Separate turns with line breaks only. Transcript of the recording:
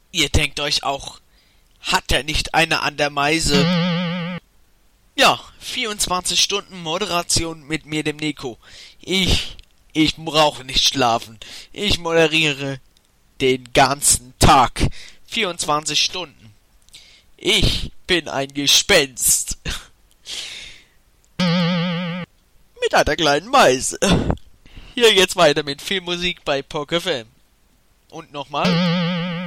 Ihr denkt euch auch, hat er nicht eine an der Meise? Ja, 24 Stunden Moderation mit mir, dem Nico. Ich brauche nicht schlafen. Ich moderiere den ganzen Tag. 24 Stunden. Ich bin ein Gespenst. Mit einer kleinen Meise. Hier geht's weiter mit Filmmusik bei POC FM. Und nochmal.